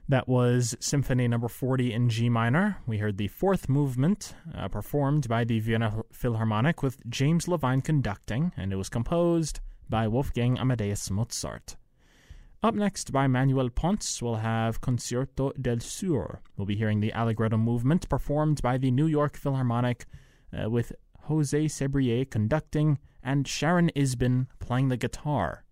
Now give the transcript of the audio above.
That was Symphony Number 40 in G minor. We heard the fourth movement performed by the Vienna Philharmonic with James Levine conducting, and it was composed by Wolfgang Amadeus Mozart. Up next, by Manuel Ponce, we'll have Concierto del Sur. We'll be hearing the Allegretto movement performed by the New York Philharmonic with Jose Sebrier conducting and Sharon Isbin playing the guitar.